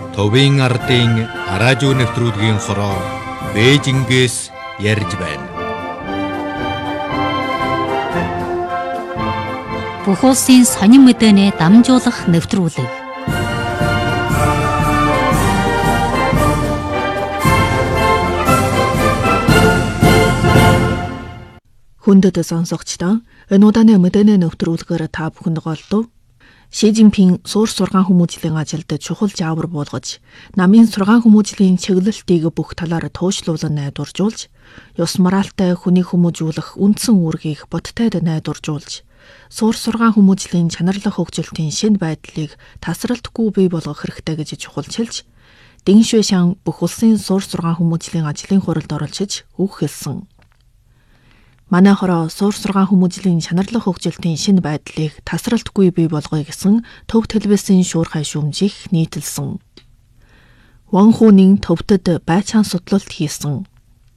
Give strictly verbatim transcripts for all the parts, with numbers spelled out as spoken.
Төвийн ардын радио нэвтрүүлгийн хороо Бээжингээс ярьж байна. Бүх улсын сонин мэдээний дамжуулах нэвтрүүлэг. Хүндэт сонсогчдоо энэ удааны мэдээний нэвтрүүлгээр та бүхэнд голдов. Ши Цзиньпин суурь сургаан хүмүүжлийн ажилд чухал заавар буулгаж, намын сургаан хүмүүжлийн чиглэлтийг бүх талаар туушлуулан найдваржуулж, ёс моральтай хүний хүмүүжүүлэх үндсэн үүргийг бодтойд найдваржуулж, суурь сургаан хүмүүжлийн чанарлах хөгжилтийн шинэ байдлыг тасралтгүй бий болгох хэрэгтэй гэж чухалчилж, Дэн Шуэшан бүх улсын суурь сургаан хүмүүжлийн ажлын хуралд оролцож үг хэлсэн. Манай хороо суурь сургаан хүмүүжлийн чанарлах хөгжилтийн шинэ байдлыг тасралтгүй бий болгоё гэсэн төв телевизийн шуурхай шүүмжийг нийтэлсэн. Ван Хунийн төвдөд байцаан судлалт хийсэн.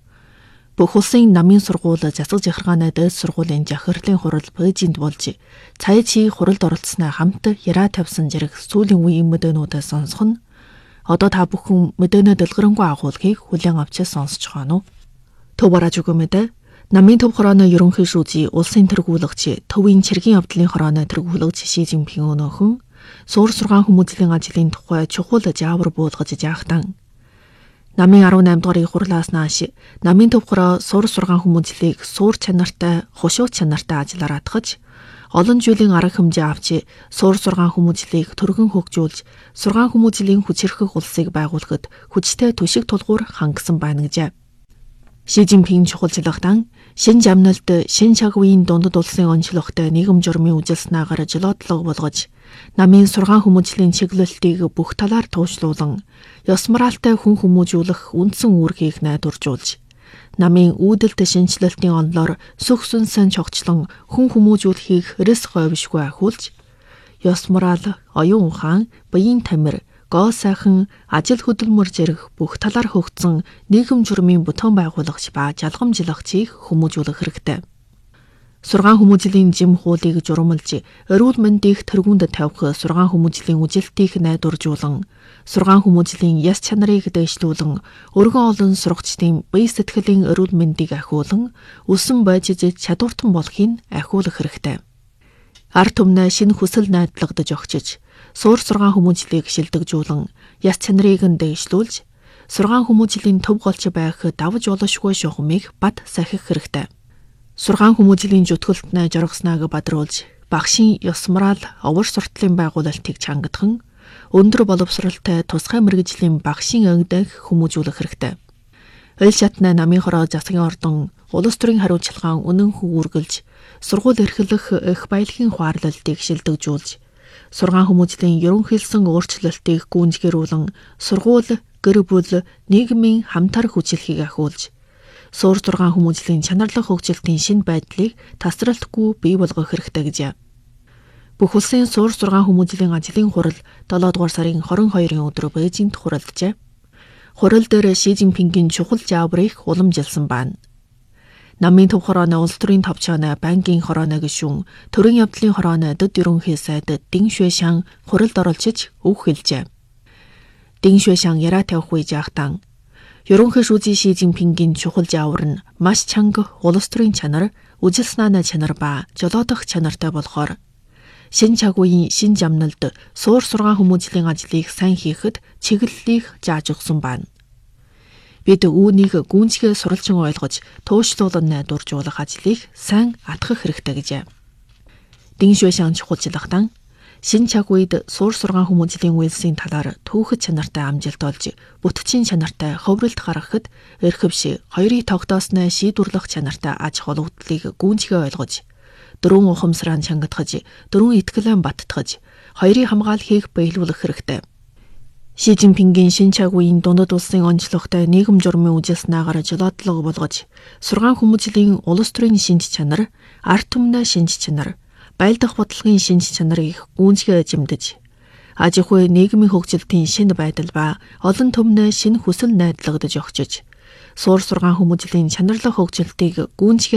Бүх улсын намын сургууль засаг захиргааны дээд сургуулийн захирлын хурал Бээжинд болж, цаашийн хуралд оролцсноо хамт яраа тавьсан зэрэг сүүлийн үеийн мэдээнүүдээ сонсох нь одоо та бүхэн мэдээнэ дэлгэрэнгүй агуулгыг хүлээн авч сонсож байна уу? Төв барааж өгөө мэдээ. Намын төв хорооны ерөнхий шүүжий улсын тэргүүлэгч төвийн цэргийн явдлын хорооны тэргүүлэгч Ши Цзиньпин өнөөхөн суурь сургаан хүмүүжлийн ажлын тухай чухал заавар буулгаж яахтан намын арван найм дугаар хурлаас нааш намын төв хороо суурь сургаан хүмүүжлийг суурь чанартай, хушуу чанартай ажиллаар атгаж, олон жилийн арга хэмжээ авч суурь сургаан хүмүүжлийг төргөн хөгжүүлж, сургаан хүмүүжлийн хүчирхэг улсыг байгуулахад хүчтэй төшиг тулгуур хангасан байна гэжээ. Ши Цзиньпин чухалчлагтан шинэ замналд шинэ цаг үеийн дундад улсын онцлогтой нийгэм журмын үжилснаагаар жолоодлого болгож, намын сургаан хүмүүжлийн чиглэлтийг бүх талаар туушлуулан, ёс моральтай хүн хүмүүжүүлэх үндсэн үүргийг найдваржуулж, намын үүдэлт шинжилэлтийн онолоор сүх сүнсэн чогчлон хүн хүмүүжүүлэхийг эрэс хойвшгүй ахиулж, ёс мораль, оюун ухаан, биеийн тамир, гоо сайхан, ажил хөдөлмөр зэрэг бүх талаар хөгжсөн нийгэм журмын бүтээн байгуулагч ба жалгамжлагчийг хүмүүжүүлэх хэрэгтэй. Сургаан хүмүүжлийн жим хуулийг журмалж, эрүүл мэндийг тэргүүнд тавих сургаан хүмүүжлийн үжилтийг найдваржуулан, сургаан хүмүүжлийн яс чанарыг дэвшлүүлэн, өргөн олон сурагчдын бие сэтгэлийн эрүүл мэндийг ахиулан, өсөн байж чадвартан болохыг ахиулах хэрэгтэй. Ард түмнээ шинэ хүсэл найдварлагдаж огчиж, суурь сургаан хүмүүжлийг шилдэгжүүлэн, яс чанарыг нь дэвшлүүлж, сургаан хүмүүжлийн төв голч байх давж болошгүй шугамыг бат сахих хэрэгтэй. Сургаан хүмүүжлийн зүтгэлтнээ жоргосныг бадруулж, багшийн ёс мораль, овор суртлын байгуулалтыг чангадахан, өндөр боловсралтай тусгай мэргэжлийн багшийн ангид хүмүүжүүлэх хэрэгтэй. Эл шатны намын хороо засгийн ордон улс төрийн хариуцлагаан үнэнхэн үргэлж, сургууль эрхлэх их баялагын хуарлалтыг шилдэгжүүлж, сургаан хүмүүжлийн ерөнхийлсөн өөрчлөлтийг гүйцэтгүүлэн, сургууль, гэр бүл, нийгмийн хамтар хүчлэхийг ахиулж, суурь сургаан хүмүүжлийн чанарлах хөгжилтийн шинэ байдлыг тасралтгүй бий болгох хэрэгтэй гэжээ. Бүх улсын суурь сургаан хүмүүжлийн ажлын хурал долоо дугаар сарын хорин хоёрын өдөр Бээжинд хуралджээ. Хурал дээр Ши Цзиньпингийн чухал зааврыг уламжилсан байна. Намын төв хорооны улс төрийн товчооны банкийн хорооны гишүүн, төрийн явдлын хорооны дэд ерөнхий сайд Дэн Шуэшан хуралд оролцож үг хэлжээ. Дэн Шуэшан яраа тавих үе жаахтан ерөнхий шүүжий Ши Цзиньпингийн чухал заавар нь маш чанга улс төрийн чанар, үжил санааны чанар ба жолоодох чанартай болохоор шинэ цаг үеийн шинэ замналд суурь сургаан хүмүүжлийн ажлыг сайн хийхэд чиглэлийг зааж өгсөн байна. Бид үүнийг гүнзгий суралцсан ойлгож, туушлуулан найдваржуулах ажлыг сайн атгах хэрэгтэй гэжээ. Дэн Шуэшан чухалчлагтан шинэ цаг үед суурь сургаан хүмүүжлийн үйлсийн талаар түүхэд чанартай амжилт олж, бүтгэгчийн чанартай ховролт гаргахад эрхэвш хоёрыг тогтоосноо шийдвэрлэх чанартай аж холбогдлыг гүнзгий ойлгож, дөрвөн ухамсараа чангадгаж, дөрвөн итгэлэн баттгаж, хоёрыг хамгаалахыг биелүүлэх хэрэгтэй. Ши Цзиньпингийн шинэ цаг үеийн дундад улсын онцлогтой нийгэм журмын үжилснаагаар жолоодлого болгож, сургаан хүмүүжлийн улс төрийн шинж чанар, ард түмний шинж чанар, байлдах бодлогын шинж чанарыг гүйцэтгэж эзэмдэж, аж ахуй нийгмийн хөгжилтийн шинэ байдал ба олон түмний шинэ хүсэл найдварлагдаж огчиж, суурь сургаан хүмүүжлийн чанарлах хөгжилтийг гүйцэтгэж